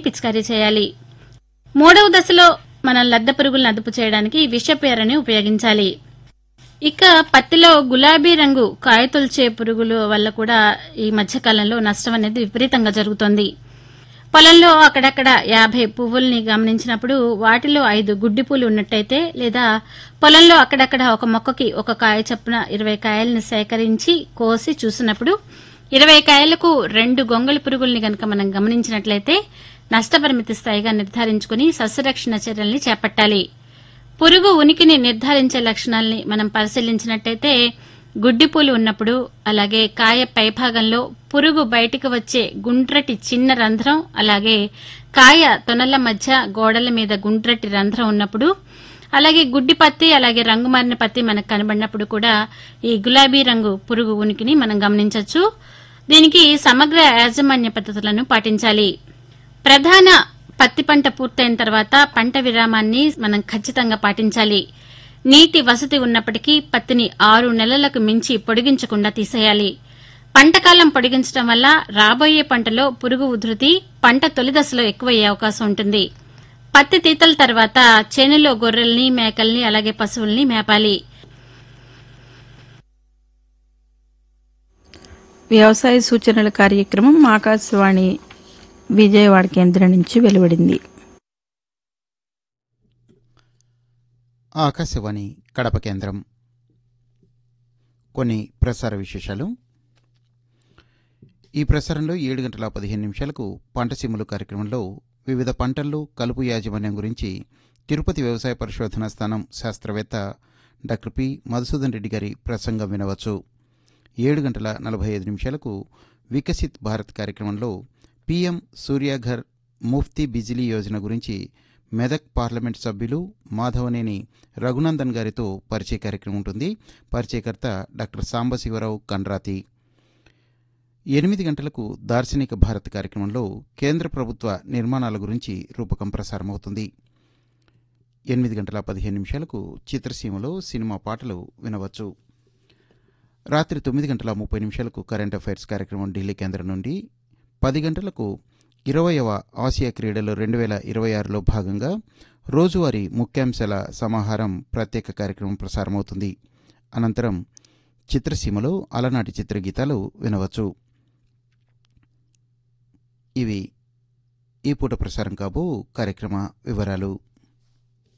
పిచికారీ చేయాలి. మూడవ దశలో మనం లద్దె పురుగులను అదుపు చేయడానికి విషపేరని ఉపయోగించాలి. ఇక పత్తిలో గులాబీ రంగు కాయతొలిచే పురుగుల వల్ల కూడా ఈ మధ్యకాలంలో నష్టం అనేది విపరీతంగా జరుగుతోంది. పొలంలో అక్కడక్కడ 50 పువ్వుల్ని గమనించినప్పుడు వాటిలో 5 గుడ్డి పూలు ఉన్నట్టయితే, లేదా పొలంలో అక్కడక్కడ ఒక మొక్కకి ఒక కాయ చొప్పున 20 కాయల్ని సేకరించి కోసి చూసినప్పుడు 20 కాయలకు 2 గొంగళి పురుగుల్ని గనక మనం గమనించినట్లయితే నష్టపరిమితి స్థాయిగా నిర్ధారించుకుని సస్యరక్షణ చర్యల్ని చేపట్టాలి. పురుగు ఉనికిని నిర్ధారించే లక్షణాల్ని మనం పరిశీలించినట్టయితే గుడ్డిపూలు ఉన్నప్పుడు, అలాగే కాయ పైభాగంలో పురుగు బయటికి వచ్చే గుండ్రటి చిన్న రంధ్రం, అలాగే కాయ తొనల మధ్య గోడల మీద గుండ్రటి రంధ్రం ఉన్నప్పుడు, అలాగే గుడ్డి పత్తి, అలాగే రంగు మారిన పత్తి మనకు కనబడినప్పుడు కూడా ఈ గులాబీ రంగు పురుగు ఉనికిని మనం గమనించవచ్చు. దీనికి సమగ్ర యాజమాన్య పద్ధతులను పాటించాలి. ప్రధాన పత్తి పంట పూర్తయిన తర్వాత పంట విరామాన్ని మనం ఖచ్చితంగా పాటించాలి. నీటి వసతి ఉన్నప్పటికీ పత్తిని 6 నెలలకు మించి పొడిగించకుండా తీసేయాలి. పంటకాలం పొడిగించడం వల్ల రాబోయే పంటలో పురుగు ఉధృతి పంట తొలి దశలో ఎక్కువయ్యే అవకాశం ఉంటుంది. పత్తి తీతల తర్వాత చేనులో గొర్రెల్ని, మేకల్ని, అలాగే పశువుల్ని మేపాలి. వ్యవసాయ సూచనల కార్యక్రమం ఆకాశవాణి విజయవాడ కేంద్రం నుంచి వెలువడింది. ఆకాశవాణి కడప కేంద్రం. కొన్ని ప్రసార విశేషాలు. ఈ ప్రసారంలో 7:15 పంటసీమలు కార్యక్రమంలో వివిధ పంటల్లో కలుపు యాజమాన్యం గురించి తిరుపతి వ్యవసాయ పరిశోధనా స్థానం శాస్త్రవేత్త డాక్టర్ పి మధుసూదన్ రెడ్డి గారి ప్రసంగం వినవచ్చు. 7:45 వికసిత్ భారత్ కార్యక్రమంలో పీఎం సూర్యాఘర్ ముఫ్తీ బిజిలీ యోజన గురించి మెదక్ పార్లమెంట్ సభ్యులు మాధవనేని రఘునందన్ గారితో పరిచయ కార్యక్రమం ఉంటుంది. పరిచయకర్త డాక్టర్ సాంబశివరావు కండ్రాతి. 8 దార్శనిక భారత్ కార్యక్రమంలో కేంద్ర ప్రభుత్వ నిర్మాణాల గురించి రూపకం ప్రసారమవుతుంది. 8:15 చిత్రసీమలో సినిమా పాటలు వినవచ్చు. రాత్రి 9:30 కరెంట్ అఫైర్స్ కార్యక్రమం ఢిల్లీ కేంద్రం నుండి. 10 గంటలకు 20వ ఆసియా క్రీడలు 2026లో భాగంగా రోజువారీ ముఖ్యాంశాల సమాహారం ప్రత్యేక కార్యక్రమం ప్రసారమవుతుంది. అనంతరం చిత్రసీమలో అలనాటి చిత్రగీతాలు వినవచ్చు. ఇవి ఈ పూట ప్రసారం కాబో కార్యక్రమ వివరాలు.